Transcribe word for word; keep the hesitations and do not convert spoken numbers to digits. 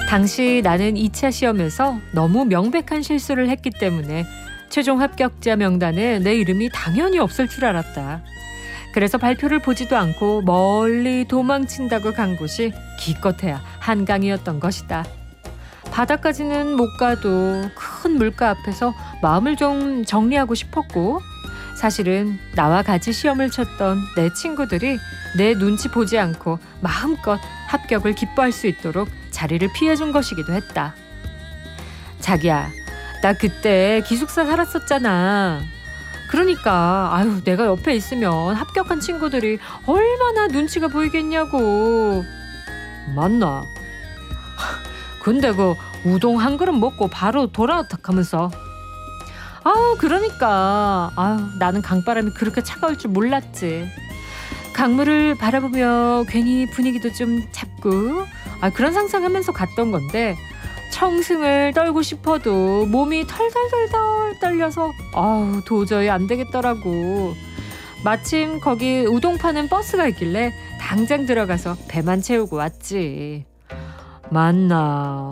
당시 나는 이 차 시험에서 너무 명백한 실수를 했기 때문에 최종 합격자 명단에 내 이름이 당연히 없을 줄 알았다. 그래서 발표를 보지도 않고 멀리 도망친다고 간 곳이 기껏해야 한강이었던 것이다. 바다까지는 못 가도 큰 물가 앞에서 마음을 좀 정리하고 싶었고, 사실은 나와 같이 시험을 쳤던 내 친구들이 내 눈치 보지 않고 마음껏 합격을 기뻐할 수 있도록 자리를 피해준 것이기도 했다. 자기야, 나 그때 기숙사 살았었잖아. 그러니까 아유, 내가 옆에 있으면 합격한 친구들이 얼마나 눈치가 보이겠냐고. 맞나? 근데 그 우동 한 그릇 먹고 바로 돌아왔다 하면서. 아우, 그러니까 아유, 나는 강바람이 그렇게 차가울 줄 몰랐지. 강물을 바라보며 괜히 분위기도 좀 잡고 아, 그런 상상하면서 갔던 건데, 청승을 떨고 싶어도 몸이 털덜덜덜 떨려서 아우, 도저히 안 되겠더라고. 마침 거기 우동 파는 버스가 있길래 당장 들어가서 배만 채우고 왔지. 맞나?